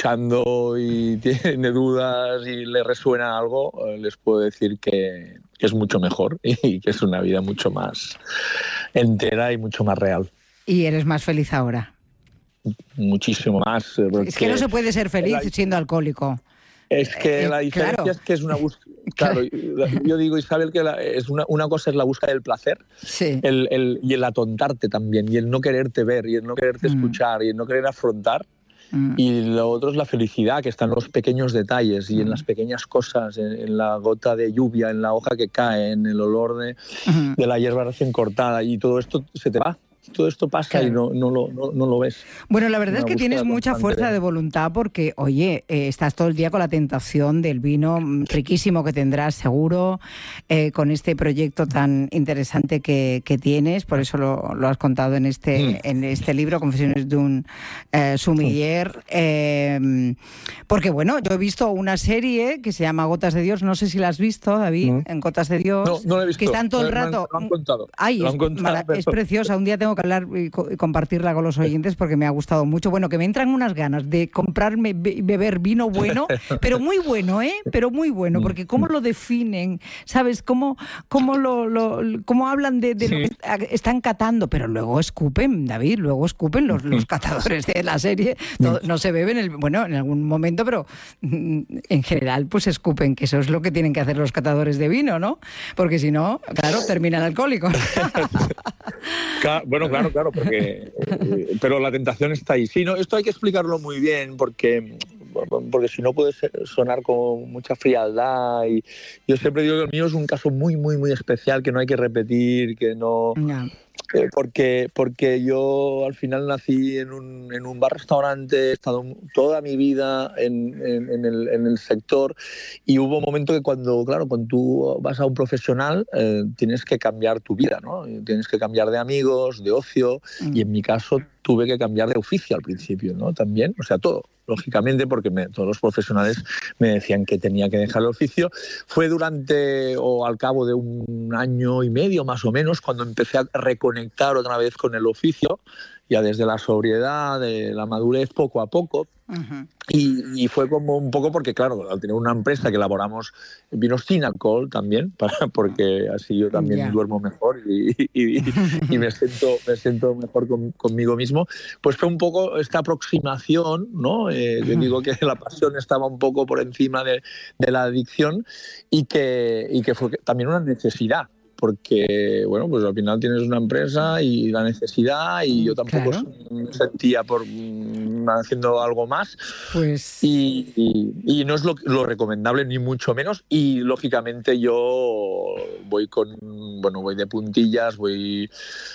escuchando y tiene dudas y le resuena algo, les puedo decir que es mucho mejor y que es una vida mucho más entera y mucho más real. ¿Y eres más feliz ahora? Muchísimo más. Es que no se puede ser feliz siendo alcohólico. Es que la diferencia claro. es que es una búsqueda. Claro, yo digo, Isabel, que es una cosa es la búsqueda del placer, sí. y el atontarte también, y el no quererte ver, y el no quererte escuchar, y el no querer afrontar. Y lo otro es la felicidad, que está en los pequeños detalles y en las pequeñas cosas, en la gota de lluvia, en la hoja que cae, en el olor de la hierba recién cortada, y todo esto se te va. Todo esto pasa, claro. Y no lo ves. Bueno, la verdad es que tienes mucha fuerza de voluntad porque, oye, estás todo el día con la tentación del vino riquísimo que tendrás seguro, con este proyecto tan interesante que tienes, por eso lo has contado en este libro, Confesiones de un sommelier. Porque, bueno, yo he visto una serie que se llama Gotas de Dios, no sé si la has visto, David, en Gotas de Dios. No la he visto. Que están todo el rato... Lo han contado. Ay, es preciosa, un día tengo que hablar y compartirla con los oyentes porque me ha gustado mucho. Bueno, que me entran unas ganas de comprarme y beber vino bueno, pero muy bueno, pero muy bueno, porque cómo lo definen, ¿sabes? Cómo hablan de lo que están catando, pero luego escupen, David, los catadores de la serie, no se beben, en algún momento, pero en general pues escupen, que eso es lo que tienen que hacer los catadores de vino, ¿no? Porque si no, claro, terminan alcohólicos. Claro, porque pero la tentación está ahí. Sí, no, esto hay que explicarlo muy bien porque si no puede sonar con mucha frialdad, y yo siempre digo que el mío es un caso muy, muy, muy especial, que no hay que repetir, que no... Porque yo al final nací en un bar-restaurante, he estado toda mi vida en el sector, y hubo un momento que cuando tú vas a un profesional tienes que cambiar tu vida, ¿no? Tienes que cambiar de amigos, de ocio, y en mi caso tuve que cambiar de oficio al principio, ¿no? También, o sea, todo. Lógicamente, porque todos los profesionales me decían que tenía que dejar el oficio. Fue durante o al cabo de un año y medio más o menos cuando empecé a reconectar otra vez con el oficio, ya desde la sobriedad, de la madurez, poco a poco. Y fue como un poco porque, claro, al tener una empresa que elaboramos vinos sin alcohol también, porque así yo también duermo mejor y me siento mejor conmigo mismo, pues fue un poco esta aproximación, ¿no? Yo digo que la pasión estaba un poco por encima de la adicción, y que fue también una necesidad. Porque, bueno, pues al final tienes una empresa y la necesidad, y yo tampoco me sentía por haciendo algo más. Pues... Y no es lo recomendable, ni mucho menos. Y, lógicamente, yo voy de puntillas, voy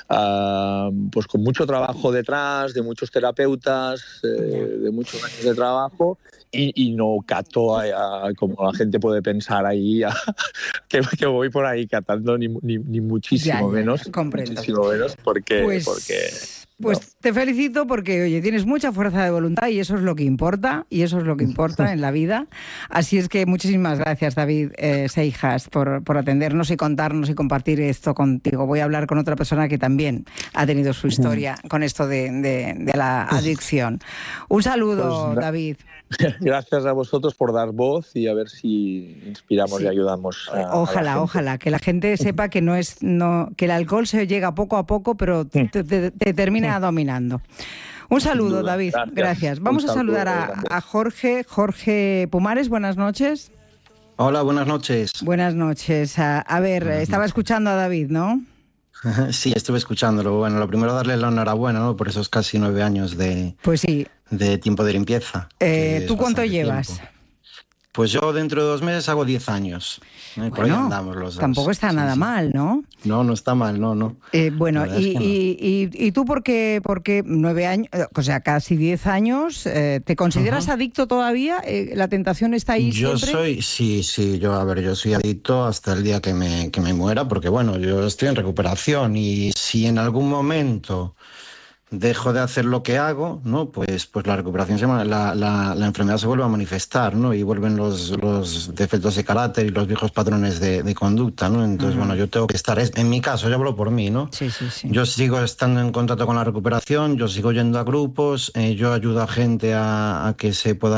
pues con mucho trabajo detrás, de muchos terapeutas, de muchos años de trabajo. Y no cato como la gente puede pensar ahí, que voy por ahí catando, ni muchísimo menos. Comprendo. Muchísimo menos, porque Pues te felicito porque, oye, tienes mucha fuerza de voluntad y eso es lo que importa, en la vida. Así es que muchísimas gracias, David Seijas, por atendernos y contarnos y compartir esto contigo. Voy a hablar con otra persona que también ha tenido su historia con esto de la adicción. Un saludo, David. Gracias a vosotros por dar voz y a ver si inspiramos y ayudamos. Ojalá, que la gente sepa que que el alcohol se llega poco a poco, pero te termina dominando. Un saludo, David. Gracias. Vamos a saludar a Jorge Pumares. Buenas noches. Hola, buenas noches. Buenas noches. A ver, estaba escuchando a David, ¿no? Sí, estuve escuchándolo. Bueno, lo primero darle la enhorabuena, ¿no? Por esos casi 9 años de tiempo de limpieza. ¿Tú cuánto llevas? Tiempo. Pues yo dentro de 2 meses hago 10 años. Por ahí andamos los dos. Tampoco está nada mal, ¿no? No está mal, no. Bueno, y tú porque 9 años, o sea, casi 10 años, ¿te consideras adicto todavía? ¿La tentación está ahí siempre? Sí, yo soy adicto hasta el día que me muera, porque bueno, yo estoy en recuperación, y si en algún momento dejo de hacer lo que hago, ¿no? Pues la recuperación la enfermedad se vuelve a manifestar, ¿no? Y vuelven los defectos de carácter y los viejos patrones de conducta, ¿no? Entonces, bueno, yo tengo que estar, en mi caso, yo hablo por mí, ¿no? Sí. Yo sigo estando en contacto con la recuperación, yo sigo yendo a grupos, yo ayudo a gente a que se pueda